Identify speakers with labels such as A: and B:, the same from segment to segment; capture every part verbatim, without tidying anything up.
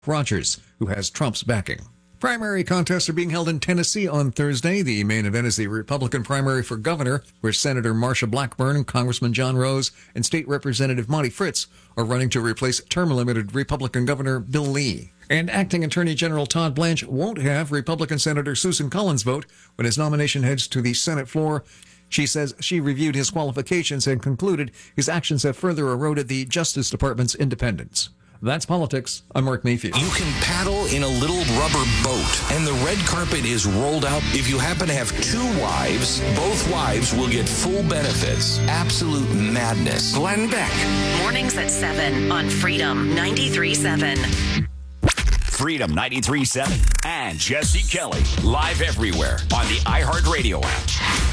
A: Rogers, who has Trump's backing. Primary contests are being held in Tennessee on Thursday. The main event is the Republican primary for governor, where Senator Marsha Blackburn, Congressman John Rose, and State Representative Monty Fritz are running to replace term-limited Republican Governor Bill Lee. And Acting Attorney General Todd Blanche won't have Republican Senator Susan Collins vote when his nomination heads to the Senate floor. She says she reviewed his qualifications and concluded his actions have further eroded the Justice Department's independence. That's politics. I'm Mark Mayfield.
B: You can paddle in a little rubber boat, and the red carpet is rolled out. If you happen to have two wives, both wives will get full benefits. Absolute madness. Glenn Beck.
C: Mornings at seven on Freedom ninety-three seven.
D: Freedom ninety-three point seven and Jesse Kelly, live everywhere on the iHeartRadio app.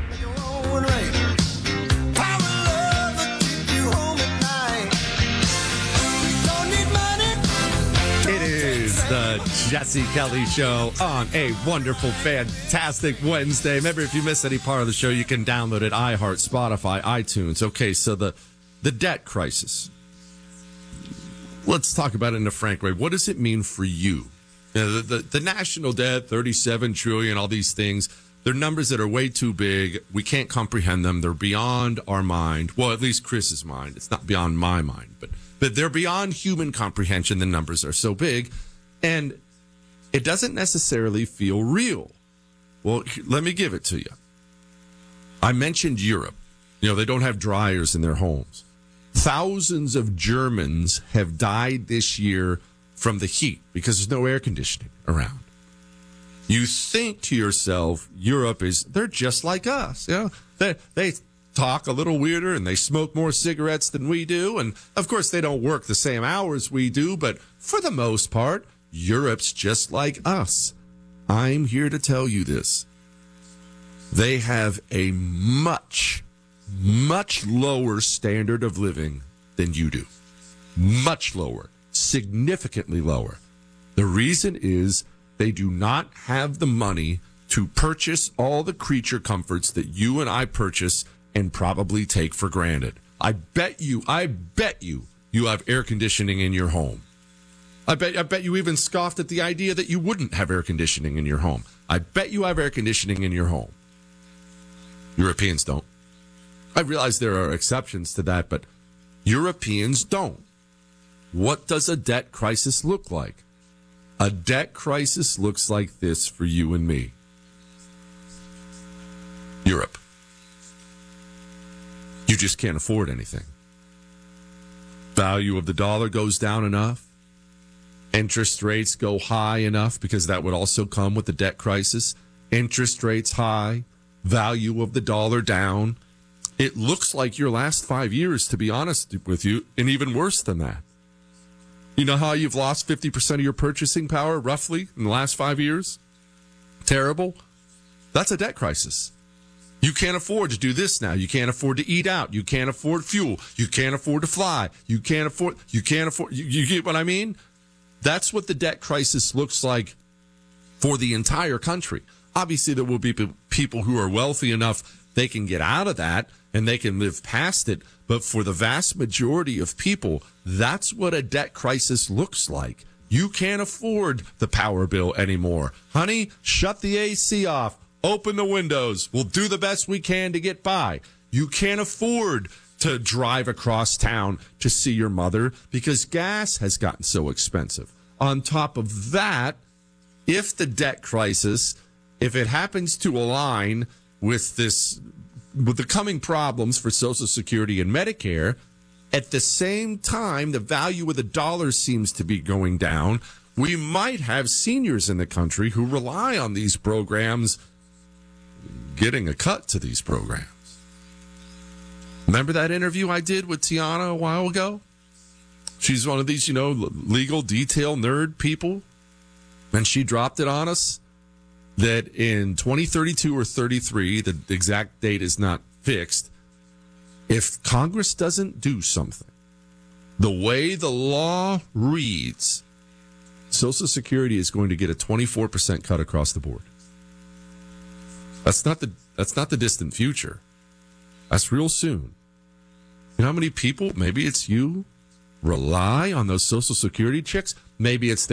E: It is the Jesse Kelly Show on a wonderful, fantastic Wednesday. Remember, if you miss any part of the show, you can download it, iHeart, Spotify, iTunes. Okay, so the, the debt crisis. Let's talk about it in a frank way. What does it mean for you? You know, the, the, the national debt, thirty-seven trillion dollars, all these things, they're numbers that are way too big. We can't comprehend them. They're beyond our mind. Well, at least Chris's mind. It's not beyond my mind, but but they're beyond human comprehension. The numbers are so big, and it doesn't necessarily feel real. Well, let me give it to you. I mentioned Europe. You know, they don't have dryers in their homes. Thousands of Germans have died this year from the heat because there's no air conditioning around. You think to yourself, Europe is, they're just like us. You know, they, they talk a little weirder and they smoke more cigarettes than we do. And of course, they don't work the same hours we do. But for the most part, Europe's just like us. I'm here to tell you this. They have a much, much lower standard of living than you do. Much lower. Significantly lower. The reason is they do not have the money to purchase all the creature comforts that you and I purchase and probably take for granted. I bet you, I bet you, you have air conditioning in your home. I bet, I bet you even scoffed at the idea that you wouldn't have air conditioning in your home. I bet you have air conditioning in your home. Europeans don't. I realize there are exceptions to that, but Europeans don't. What does a debt crisis look like? A debt crisis looks like this for you and me. Europe. You just can't afford anything. Value of the dollar goes down enough. Interest rates go high enough because that would also come with the debt crisis. Interest rates high. Value of the dollar down. It looks like your last five years, to be honest with you, and even worse than that. You know how you've lost fifty percent of your purchasing power, roughly, in the last five years? Terrible. That's a debt crisis. You can't afford to do this now. You can't afford to eat out. You can't afford fuel. You can't afford to fly. You can't afford, you can't afford, you, you get what I mean? That's what the debt crisis looks like for the entire country. Obviously, there will be people who are wealthy enough they can get out of that and they can live past it. But for the vast majority of people, that's what a debt crisis looks like. You can't afford the power bill anymore. Honey, shut the A C off. Open the windows. We'll do the best we can to get by. You can't afford to drive across town to see your mother because gas has gotten so expensive. On top of that, if the debt crisis, if it happens to align with this, with the coming problems for Social Security and Medicare, at the same time, the value of the dollar seems to be going down. We might have seniors in the country who rely on these programs getting a cut to these programs. Remember that interview I did with Tiana a while ago? She's one of these, you know, legal detail nerd people. And she dropped it on us that in twenty thirty-two or thirty-three, the exact date is not fixed, if Congress doesn't do something, the way the law reads, Social Security is going to get a twenty-four percent cut across the board. That's not the that's not the distant future. That's real soon. You know how many people, maybe it's you, rely on those Social Security checks. Maybe it's